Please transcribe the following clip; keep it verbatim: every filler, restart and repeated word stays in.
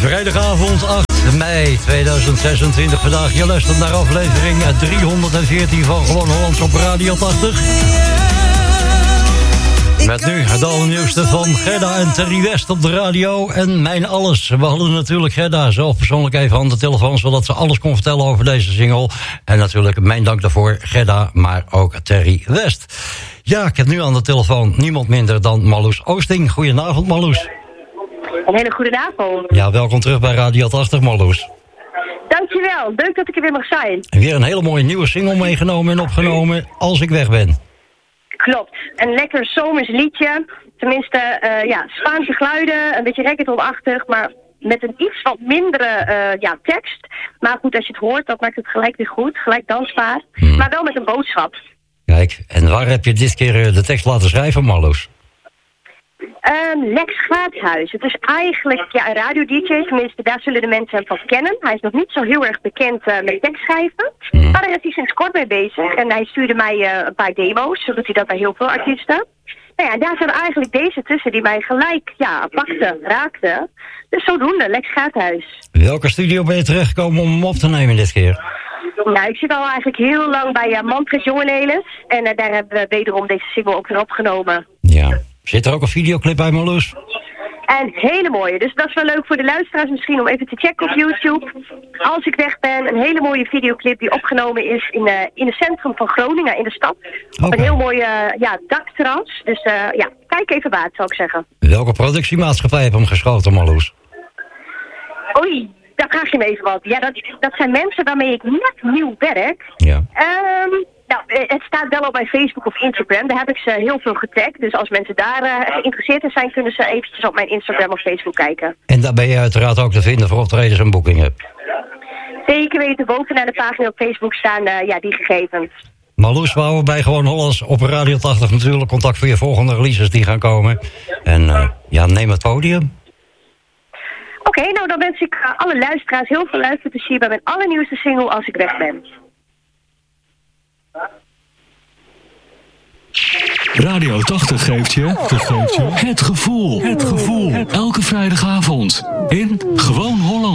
Vrijdagavond acht mei tweeduizend zesentwintig. Vandaag je luistert naar aflevering driehonderdveertien van Gewoon Hollands op Radio tachtig. Met nu het allernieuwste van Gerda en Terry West op de radio en mijn alles. We hadden natuurlijk Gerda zelf persoonlijk even aan de telefoon, zodat ze alles kon vertellen over deze single. En natuurlijk mijn dank daarvoor, Gerda, maar ook Terry West. Ja, ik heb nu aan de telefoon niemand minder dan Marloes Oosting. Goedenavond, Marloes. Een hele goede avond. Ja, welkom terug bij Radio tachtig, Marloes. Dankjewel, leuk dat ik er weer mag zijn. En weer een hele mooie nieuwe single meegenomen en opgenomen, Als ik weg ben. Klopt, een lekker zomers liedje. Tenminste, uh, ja, Spaanse geluiden, een beetje reggaetonachtig, maar met een iets wat mindere uh, ja, tekst. Maar goed, als je het hoort, dat maakt het gelijk weer goed, gelijk dansbaar. Hmm. Maar wel met een boodschap. Kijk, en waar heb je dit keer uh, de tekst laten schrijven, Marloes? Um, Lex Gaathuis. Het is eigenlijk ja, een radio-dj, tenminste daar zullen de mensen hem van kennen. Hij is nog niet zo heel erg bekend uh, met tekstschrijven. Mm. Maar daar is hij sinds kort mee bezig. En hij stuurde mij uh, een paar demo's, zodat hij dat bij heel veel artiesten. Nou ja, daar zijn eigenlijk deze tussen die mij gelijk ja, pakten, raakten. Dus zodoende, Lex Gaathuis. Welke studio ben je terechtgekomen om hem op te nemen dit keer? Nou, ik zit al eigenlijk heel lang bij uh, Manfred Jongenelis. En uh, daar hebben we wederom deze single ook weer opgenomen. Ja. Zit er ook een videoclip bij, Marloes? Een hele mooie. Dus dat is wel leuk voor de luisteraars misschien om even te checken op YouTube. Als ik weg ben, een hele mooie videoclip die opgenomen is in, uh, in het centrum van Groningen, in de stad. Okay. Op een heel mooi uh, ja, dakterras. Dus uh, ja, kijk even waard, zou ik zeggen. Welke productiemaatschappij heb je hem geschoten, Marloes? Oei, daar vraag je me even wat. Ja, dat, dat zijn mensen waarmee ik net nieuw werk. Ja. Um, Nou, het staat wel op mijn Facebook of Instagram. Daar heb ik ze heel veel getagd. Dus als mensen daar uh, geïnteresseerd in zijn, kunnen ze eventjes op mijn Instagram of Facebook kijken. En daar ben je uiteraard ook te vinden voor optredens en boekingen. Zeker weten, bovenaan de pagina op Facebook staan uh, ja, die gegevens. Marloes, we houden bij Gewoon Hollands op Radio tachtig natuurlijk contact voor je volgende releases die gaan komen. En uh, ja, neem het podium. Oké, okay, nou dan wens ik uh, alle luisteraars heel veel luisterplezier bij mijn allernieuwste single Als ik weg ben. Radio tachtig geeft je, geeft je het gevoel. Het gevoel. Elke vrijdagavond in Gewoon Holland.